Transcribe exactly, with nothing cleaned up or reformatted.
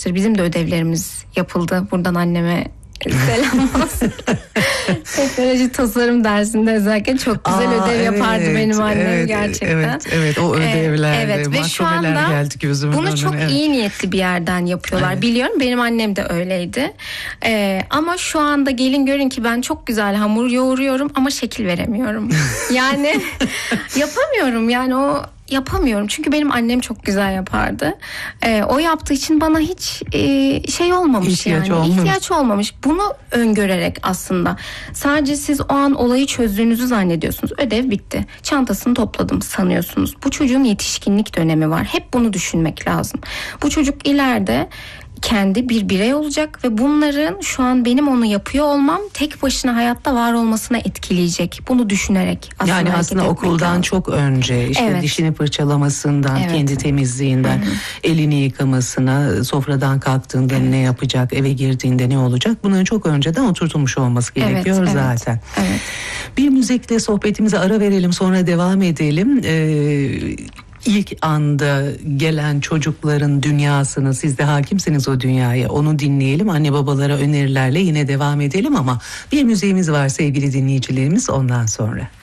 yapmıştır. Bizim de ödevlerimiz yapıldı. Buradan anneme selam olsun. Teknoloji tasarım dersinde özellikle çok güzel Aa, ödev evet, yapardı benim annem evet, gerçekten. Evet, evet o ödevlerde evet, ve şu anda geldi gözümün bunu önüne. çok evet. iyi niyetli bir yerden yapıyorlar. Evet. Biliyorum, benim annem de öyleydi. Ee, ama şu anda gelin görün ki ben çok güzel hamur yoğuruyorum ama şekil veremiyorum. Yani yapamıyorum yani o yapamıyorum çünkü benim annem çok güzel yapardı. Ee, o yaptığı için bana hiç e, şey olmamış ihtiyaç yani olmamış. ihtiyaç olmamış. Bunu öngörerek aslında sadece siz o an olayı çözdüğünüzü zannediyorsunuz. Ödev bitti. Çantasını topladım sanıyorsunuz. Bu çocuğun yetişkinlik dönemi var. Hep bunu düşünmek lazım. Bu çocuk ileride kendi bir birey olacak ve bunların şu an benim onu yapıyor olmam tek başına hayatta var olmasına etkileyecek. Bunu düşünerek aslında yani aslında okuldan lazım. Çok önce işte evet. dişini fırçalamasından, evet. kendi temizliğinden, Hı-hı. elini yıkamasına, sofradan kalktığında evet. ne yapacak, eve girdiğinde ne olacak, bunların çok önceden oturtulmuş olması gerekiyor evet, zaten. Evet, evet. Bir müzikle sohbetimize ara verelim, sonra devam edelim. Ee, İlk anda gelen çocukların dünyasını, siz de hakimsiniz o dünyaya, onu dinleyelim. Anne babalara önerilerle yine devam edelim ama bir müziğimiz var sevgili dinleyicilerimiz, ondan sonra.